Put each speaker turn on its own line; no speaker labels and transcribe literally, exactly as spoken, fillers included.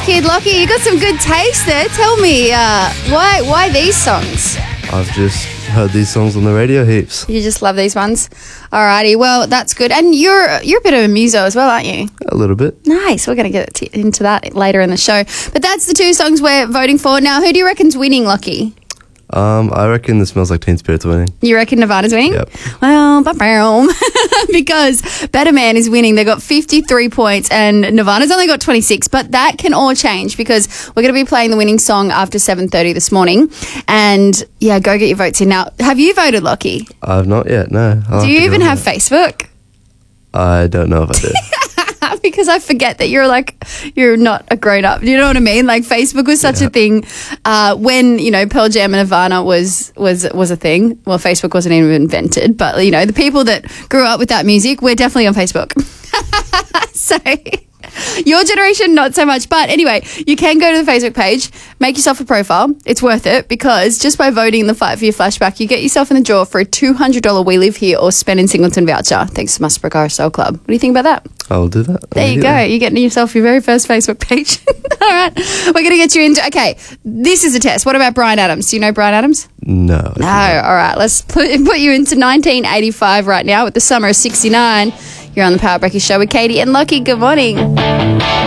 Kid. Lockie, you got some good taste there. Tell me, uh, why why these songs?
I've just heard these songs on the radio heaps.
You just love these ones? Alrighty, well, that's good. And you're you're a bit of a muso as well, aren't you?
A little bit.
Nice. We're going to get t- into that later in the show. But that's the two songs we're voting for. Now, who do you reckon's winning, Lockie?
Um, I reckon this Smells Like Teen Spirit's winning.
You reckon Nirvana's winning?
Yep.
Well, ba-boom. Because Better Man is winning. They got fifty-three points and Nirvana's only got twenty-six. But that can all change because we're going to be playing the winning song after seven thirty this morning. And, yeah, go get your votes in. Now, have you voted, Lockie?
I've not yet, no. I'll
Do
have
you
to
even
go
have
with
Facebook?
that. I don't know if I do.
Because I forget that you're like, you're not a grown up. You know what I mean? Like Facebook was such
Yeah.
a thing uh, when, you know, Pearl Jam and Nirvana was, was, was a thing. Well, Facebook wasn't even invented, but, you know, the people that grew up with that music, we're definitely on Facebook. So your generation, not so much. But anyway, you can go to the Facebook page, make yourself a profile. It's worth it because just by voting in the Fight for Your Flashback, you get yourself in the draw for a two hundred dollars We Live Here or Spend in Singleton voucher. Thanks to Musbrook Soul Club. What do you think about that?
I'll do that.
There you go. You're getting yourself your very first Facebook page. All right. We're going to get you into... Okay, this is a test. What about Bryan Adams? Do you know Bryan Adams?
No. I
No.
don't know.
All right. Let's put, put you into nineteen eighty-five right now with the summer of sixty-nine. You're on the Power Breakfast Show with Katie and Lockie. Good morning.